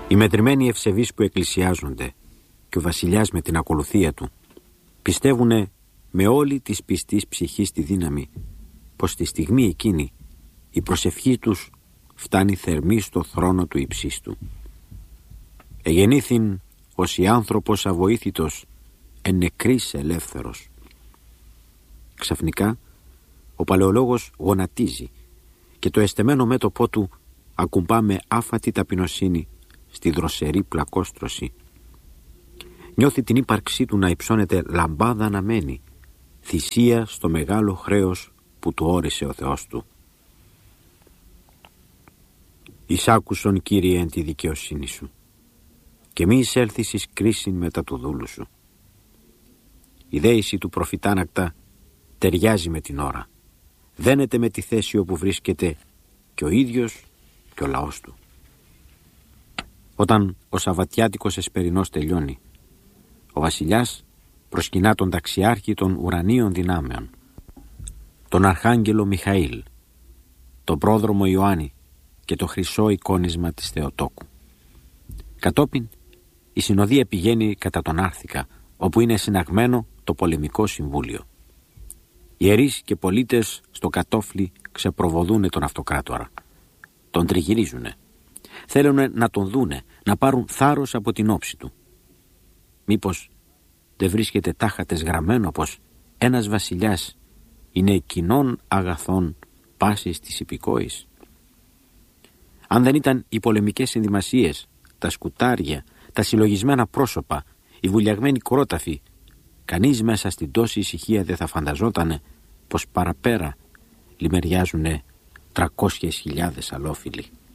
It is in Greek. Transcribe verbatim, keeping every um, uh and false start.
Οι μετρημένοι ευσεβείς που εκκλησιάζονται και ο βασιλιάς με την ακολουθία του πιστεύουνε με όλη της πιστής ψυχής τη δύναμη πως τη στιγμή εκείνη η προσευχή τους φτάνει θερμή στο θρόνο του υψίστου. Εγεννήθην ως η άνθρωπος αβοήθητος εν νεκρής ελεύθερος. Ξαφνικά ο παλαιολόγος γονατίζει και το εστεμένο μέτωπό του ακουμπά με άφατη ταπεινοσύνη στη δροσερή πλακόστρωση. Νιώθει την ύπαρξή του να υψώνεται λαμπάδα αναμένη, θυσία στο μεγάλο χρέος που του όρισε ο Θεός του. Εισάκουσον, Κύριε, εν τη δικαιοσύνη σου, και μη εισέλθεις εις κρίσιν μετά του δούλου σου. Η δέηση του προφητάνακτα ταιριάζει με την ώρα, δένεται με τη θέση όπου βρίσκεται και ο ίδιος και ο λαός του. Όταν ο Σαββατιάτικος Εσπερινός τελειώνει, ο βασιλιάς προσκυνά τον ταξιάρχη των ουρανίων δυνάμεων, τον Αρχάγγελο Μιχαήλ, τον πρόδρομο Ιωάννη και το χρυσό εικόνισμα της Θεοτόκου. Κατόπιν η συνοδεία πηγαίνει κατά τον Άρθικα, όπου είναι συναγμένο το πολεμικό συμβούλιο. Ιερείς και πολίτες στο κατόφλι ξεπροβοδούνε τον αυτοκράτορα. Τον τριγυρίζουνε. Θέλουνε να τον δούνε, να πάρουν θάρρος από την όψη του. Μήπως δεν βρίσκεται τάχατες γραμμένο πως ένας βασιλιάς είναι κοινών αγαθών πάσης της υπηκόης? Αν δεν ήταν οι πολεμικές ενδυμασίες, τα σκουτάρια, τα συλλογισμένα πρόσωπα, οι βουλιαγμένοι κρόταφοι, κανείς μέσα στην τόση ησυχία δεν θα φανταζότανε πως παραπέρα λιμεριάζουνε τρακόσιες χιλιάδες αλόφιλοι.